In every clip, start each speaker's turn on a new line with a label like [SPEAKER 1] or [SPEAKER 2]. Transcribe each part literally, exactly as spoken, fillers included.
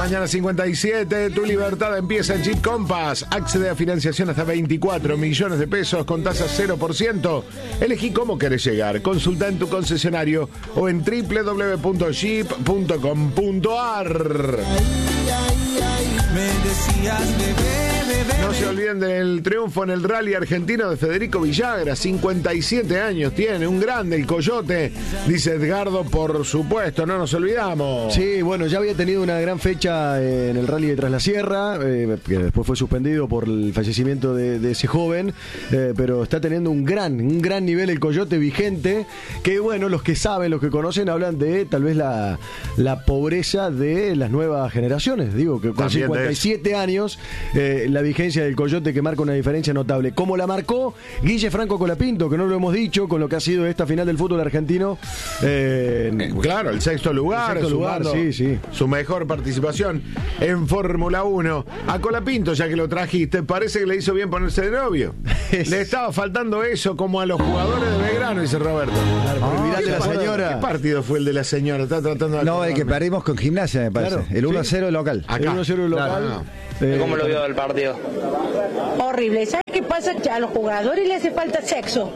[SPEAKER 1] mañana, cincuenta y siete. Tu libertad empieza en Jeep Compass. Accede a financiación hasta veinticuatro millones de pesos con tasa cero por ciento. Elegí cómo querés llegar. Consulta en tu concesionario o en doble u doble u doble u punto jeep punto com punto a r. No se olviden del triunfo en el rally argentino de Federico Villagra. cincuenta y siete años tiene, un grande, el Coyote, dice Edgardo, por supuesto, no nos olvidamos.
[SPEAKER 2] Sí, bueno, ya había tenido una gran fecha en el rally de Tras la Sierra, eh, que después fue suspendido por el fallecimiento de, de ese joven, eh, pero está teniendo un gran, un gran nivel el Coyote vigente, que bueno, los que saben, los que conocen, hablan de tal vez la, la pobreza de las nuevas generaciones. Digo, que con
[SPEAKER 1] También
[SPEAKER 2] cincuenta y siete años, eh, la vigencia del Coyote que marca una diferencia notable, como la marcó Guille Franco Colapinto, que no lo hemos dicho, con lo que ha sido esta final del fútbol argentino. Eh,
[SPEAKER 1] eh, claro, el sexto lugar,
[SPEAKER 2] el sexto lugar, sí, sí.
[SPEAKER 1] Su mejor participación en Fórmula uno. A Colapinto, ya que lo trajiste, parece que le hizo bien ponerse de novio. Le estaba faltando eso, como a los jugadores de Belgrano, dice Roberto.
[SPEAKER 2] Claro, por el viral de la señora.
[SPEAKER 1] ¿Qué partido fue el de la señora? Está tratando de
[SPEAKER 3] No, el que perdimos con Gimnasia, me parece.
[SPEAKER 2] Claro,
[SPEAKER 3] el uno a
[SPEAKER 2] sí.
[SPEAKER 3] cero local.
[SPEAKER 1] Acá.
[SPEAKER 2] El uno a cero local.
[SPEAKER 1] Claro.
[SPEAKER 2] Eh,
[SPEAKER 4] ¿Cómo lo vio el partido?
[SPEAKER 5] Horrible. ¿Sabes qué pasa? A los jugadores les hace falta sexo.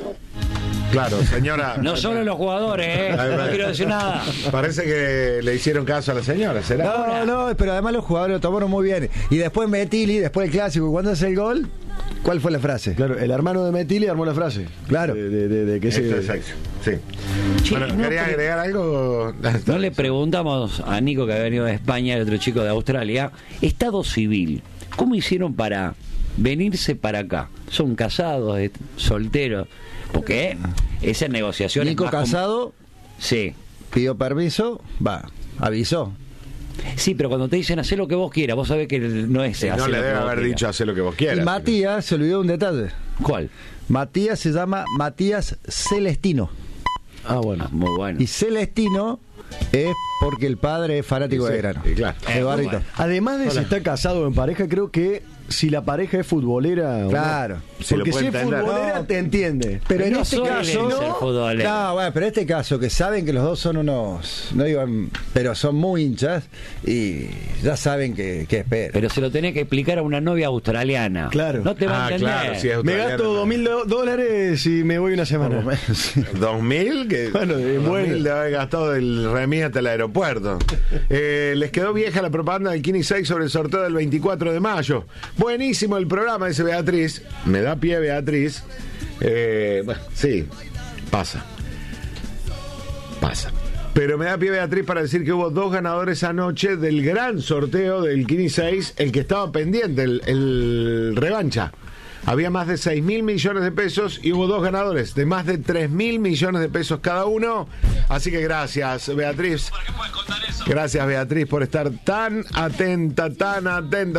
[SPEAKER 1] Claro, señora.
[SPEAKER 6] No solo los jugadores, ¿eh? No quiero decir nada.
[SPEAKER 1] Parece que le hicieron caso a la señora, ¿será?
[SPEAKER 3] No, no, pero además los jugadores lo tomaron muy bien. Y después Metili, después el clásico, cuando hace el gol, ¿cuál fue la frase?
[SPEAKER 2] Claro, el hermano de Metili armó la frase.
[SPEAKER 3] Claro.
[SPEAKER 2] De, de, de, de que
[SPEAKER 1] Esto
[SPEAKER 2] ese,
[SPEAKER 1] es sexo, sí.
[SPEAKER 6] Che,
[SPEAKER 1] Bueno,
[SPEAKER 6] no
[SPEAKER 1] ¿quería
[SPEAKER 6] pre-
[SPEAKER 1] agregar algo?
[SPEAKER 6] No le preguntamos a Nico, que ha venido de España, y otro chico de Australia, Estado civil, ¿cómo hicieron para venirse para acá? ¿Son casados, eh, solteros? Porque esa negociación
[SPEAKER 3] Nico
[SPEAKER 6] es más
[SPEAKER 3] casado,
[SPEAKER 6] com- Sí.
[SPEAKER 3] pidió permiso, va, avisó.
[SPEAKER 6] Sí, pero cuando te dicen hacer lo que vos quieras, vos sabés que no es
[SPEAKER 1] Sí,
[SPEAKER 6] hacer
[SPEAKER 1] no
[SPEAKER 6] lo
[SPEAKER 1] le
[SPEAKER 6] que
[SPEAKER 1] debe
[SPEAKER 6] vos
[SPEAKER 1] haber
[SPEAKER 6] quieras.
[SPEAKER 1] dicho hacer lo que vos quieras.
[SPEAKER 3] Y Matías se olvidó un detalle.
[SPEAKER 6] ¿Cuál?
[SPEAKER 3] Matías se llama Matías Celestino.
[SPEAKER 2] Ah, bueno.
[SPEAKER 6] Ah, muy bueno.
[SPEAKER 3] Y Celestino es porque el padre es fanático
[SPEAKER 1] Sí,
[SPEAKER 3] de Belgrano.
[SPEAKER 1] sí, claro.
[SPEAKER 3] De Barrito.
[SPEAKER 6] bueno.
[SPEAKER 2] Además de si está casado en pareja, creo que si la pareja es futbolera. o no.
[SPEAKER 3] Claro.
[SPEAKER 1] Si lo
[SPEAKER 2] Porque
[SPEAKER 1] puede
[SPEAKER 2] si es
[SPEAKER 1] entender.
[SPEAKER 2] futbolera,
[SPEAKER 3] No.
[SPEAKER 2] te entiende.
[SPEAKER 3] Pero en
[SPEAKER 6] No
[SPEAKER 3] este
[SPEAKER 6] suelen
[SPEAKER 3] caso.
[SPEAKER 6] ser futboleros.
[SPEAKER 3] No, bueno, pero en este caso, que saben que los dos son unos. No digan, pero son muy hinchas y ya saben que, que esperan.
[SPEAKER 6] Pero se lo tenés que explicar a una novia australiana.
[SPEAKER 2] Claro.
[SPEAKER 6] No te va
[SPEAKER 1] Ah,
[SPEAKER 6] a entender.
[SPEAKER 1] claro, sí, es
[SPEAKER 2] Me
[SPEAKER 1] australiano,
[SPEAKER 2] gasto
[SPEAKER 1] no.
[SPEAKER 2] dos mil dólares y me voy una semana.
[SPEAKER 1] ¿Dos mil? Que
[SPEAKER 2] Bueno, de
[SPEAKER 1] dos
[SPEAKER 2] bueno.
[SPEAKER 1] mil de haber gastado el remis hasta el aeropuerto. Eh, les quedó vieja la propaganda del Kini seis sobre el sorteo del veinticuatro de mayo. Buenísimo el programa, dice Beatriz. Me da pie, Beatriz. Eh, bueno, sí, pasa. Pasa. Pero me da pie, Beatriz, para decir que hubo dos ganadores anoche del gran sorteo del Kini seis, el que estaba pendiente, el, el revancha. Había más de seis mil millones de pesos y hubo dos ganadores de más de tres mil millones de pesos cada uno. Así que gracias, Beatriz. Gracias, Beatriz, por estar tan atenta, tan atenta.